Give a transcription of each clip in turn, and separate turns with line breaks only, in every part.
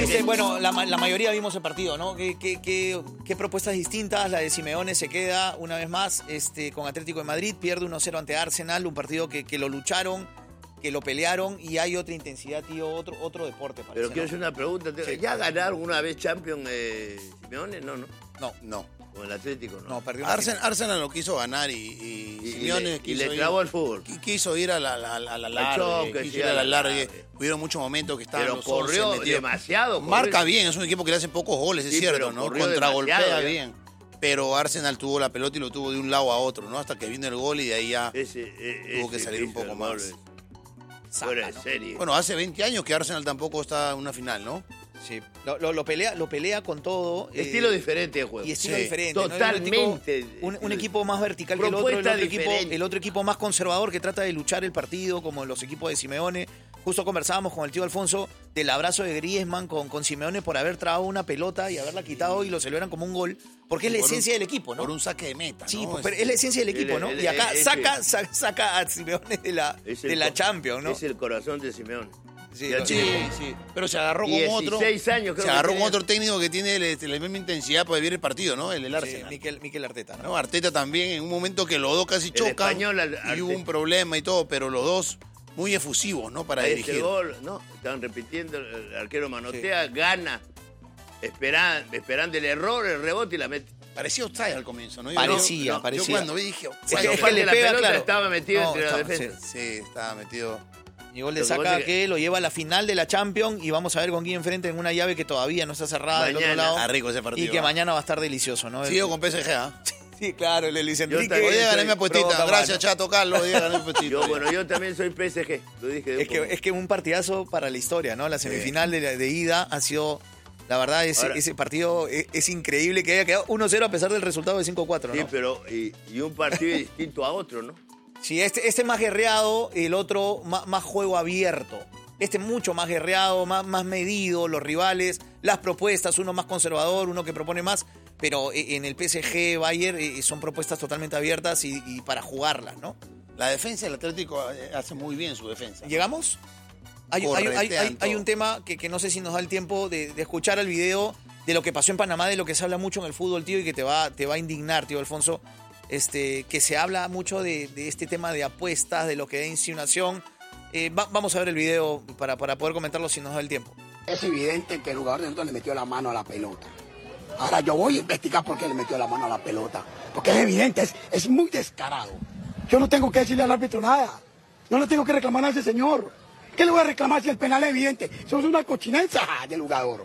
Bueno, la mayoría vimos el partido, ¿no? ¿Qué propuestas distintas? La de Simeone se queda una vez más con Atlético de Madrid, pierde 1-0 ante Arsenal, un partido que lo lucharon, que lo pelearon y hay otra intensidad, tío, otro deporte. Parece,
pero quiero hacer una pregunta. Sí. ¿Ya ganaron alguna vez Champions Simeone?
No.
Con el Atlético, ¿no?
No, perdió
Arsenal lo quiso ganar y Simeone
le clavó el fútbol.
Quiso ir a la larga. Hubieron muchos momentos que estaban
pero corrió demasiado.
Marca bien, es un equipo que le hacen pocos goles, es cierto, ¿no? Contragolpea bien. Pero Arsenal tuvo la pelota y lo tuvo de un lado a otro, ¿no? Hasta que vino el gol y de ahí ya tuvo que salir un poco más.
Fuera de serie.
Bueno, hace 20 años que Arsenal tampoco está en una final, ¿no?
Sí, lo pelea con todo.
Estilo diferente de juego.
Y estilo diferente.
Totalmente.
¿No? Un equipo más vertical que el otro. El otro equipo más conservador que trata de luchar el partido, como los equipos de Simeone. Justo conversábamos con el tío Alfonso del abrazo de Griezmann con Simeone por haber trabado una pelota y haberla quitado y lo celebran como un gol. Porque es la esencia del equipo, ¿no?
Por un saque de meta, ¿no?
Sí, pero es la esencia del equipo, ¿no? Y acá saca a Simeone de la Champions, ¿no?
Es el corazón de Simeone.
Sí. Pero se agarró con otro.
16 años, creo.
Se agarró con otro técnico que tiene la misma intensidad para vivir el partido, ¿no? El Arsenal.
Mikel Arteta,
¿no? Arteta también, en un momento que los dos casi chocan. Y hubo un problema y todo, pero los dos muy efusivos, ¿no? Para dirigir.
El gol, ¿no? Estaban repitiendo, el arquero manotea, gana, esperando el error, el rebote y la mete.
Parecía offside al comienzo, ¿no?
Parecía.
Yo cuando vi dije,
cuando falta la pelota estaba metido entre la defensa.
Sí, estaba metido.
Y gol de Saka que lo lleva a la final de la Champions y vamos a ver con quién enfrente en una llave que todavía no está cerrada del otro lado.
Está rico ese partido.
Y que mañana va a estar delicioso, ¿no?
Sigo con PSG, ¿ah?
Sí, claro, el Luis Enrique.
Hoy día gané mi apuestita. Gracias, Chato Carlos. Hoy día gané mi apuestita.
Yo también soy PSG. Lo dije
es que un partidazo para la historia, ¿no? La semifinal de ida ha sido... La verdad, ese partido es increíble que haya quedado 1-0 a pesar del resultado de 5-4, ¿no?
Sí, pero y un partido distinto a otro, ¿no?
Sí, este más guerreado, el otro más juego abierto. Este mucho más guerreado, más medido, los rivales, las propuestas, uno más conservador, uno que propone más. Pero en el PSG, Bayern, son propuestas totalmente abiertas y para jugarlas, ¿no?
La defensa del Atlético hace muy bien su defensa.
¿Llegamos? Hay un tema que no sé si nos da el tiempo de escuchar el video de lo que pasó en Panamá, de lo que se habla mucho en el fútbol, tío, y que te va a indignar, tío Alfonso. Que se habla mucho de este tema de apuestas, de lo que da insinuación. Vamos a ver el video para poder comentarlo si nos da el tiempo.
Es evidente que el jugador de nosotros le metió la mano a la pelota. Ahora yo voy a investigar por qué le metió la mano a la pelota. Porque es evidente, es muy descarado. Yo no tengo que decirle al árbitro nada. No le tengo que reclamar a ese señor. ¿Qué le voy a reclamar si el penal es evidente? Eso es una cochinenza del jugador.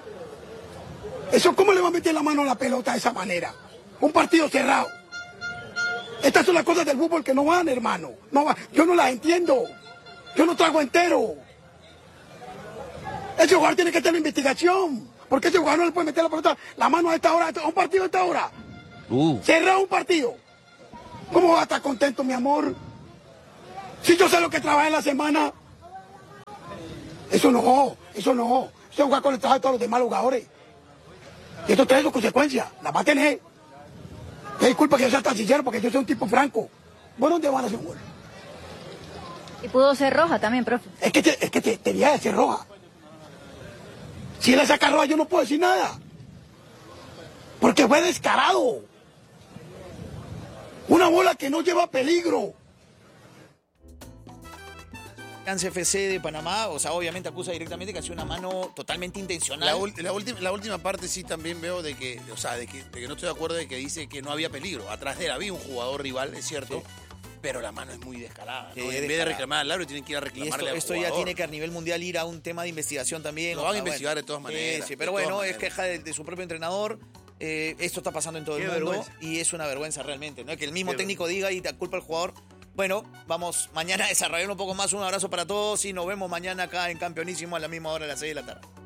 ¿Eso cómo le va a meter la mano a la pelota de esa manera? Un partido cerrado. Estas son las cosas del fútbol que no van, hermano. No van. Yo no las entiendo. Yo no trago entero. Ese jugador tiene que tener investigación. ¿Por qué ese jugador no le puede meter la mano a esta hora, a un partido a esta hora? Cerrado un partido. ¿Cómo va a estar contento, mi amor? Si yo sé lo que trabajé en la semana. Eso no. Eso juega con el trabajo de todos los demás jugadores. Y esto trae sus consecuencias. Las va a tener. Disculpa que yo sea tan sincero porque yo soy un tipo franco. ¿Vos dónde van a hacer un gol?
Y pudo ser roja también, profe.
Es que tenía que ser roja. Si él le saca roja yo no puedo decir nada. Porque fue descarado. Una bola que no lleva peligro.
FC de Panamá, o sea, obviamente acusa directamente que ha sido una mano totalmente intencional.
La última parte sí también veo de que no estoy de acuerdo de que dice que no había peligro. Atrás de él había un jugador rival, es cierto, sí, pero la mano es muy descarada, ¿no? En vez de reclamar al árbitro, tienen que ir a reclamarle al
esto
jugador.
Ya tiene que a nivel mundial ir a un tema de investigación también.
Lo van a investigar de todas maneras.
Sí, pero bueno, es queja de su propio entrenador. Esto está pasando en todo el mundo vergüenza. Y es una vergüenza realmente, ¿no? Que el mismo técnico diga y te culpa al jugador. Bueno, vamos mañana a desarrollar un poco más. Un abrazo para todos y nos vemos mañana acá en Campeonísimo a la misma hora, a las 6 de la tarde.